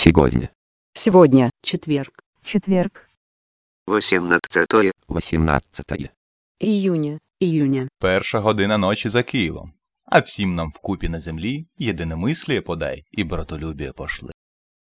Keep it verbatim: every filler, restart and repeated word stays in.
Сегодня. Сегодня. Четверг. Четверг. восемнадцатое. восемнадцатое. Июня. Июня. Перша година ночі за Києвом. А всім нам вкупі на землі єдиномисліє подай і братолюбіє пошли.